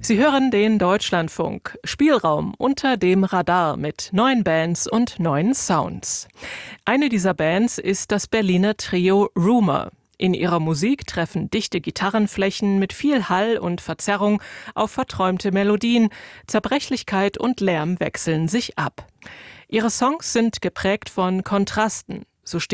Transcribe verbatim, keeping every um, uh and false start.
Sie hören den Deutschlandfunk. Spielraum unter dem Radar mit neuen Bands und neuen Sounds. Eine dieser Bands ist das Berliner Trio Rumour. In ihrer Musik treffen dichte Gitarrenflächen mit viel Hall und Verzerrung auf verträumte Melodien. Zerbrechlichkeit und Lärm wechseln sich ab. Ihre Songs sind geprägt von Kontrasten. So steht